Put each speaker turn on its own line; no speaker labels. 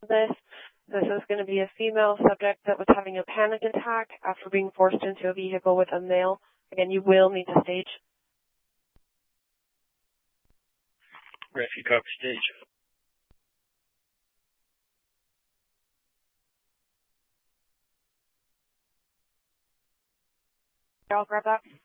this. This is going to be a female subject that was having a panic attack after being forced into a vehicle with a male. Again, you will need to stage.
Rescue copy stage.
I'll grab that.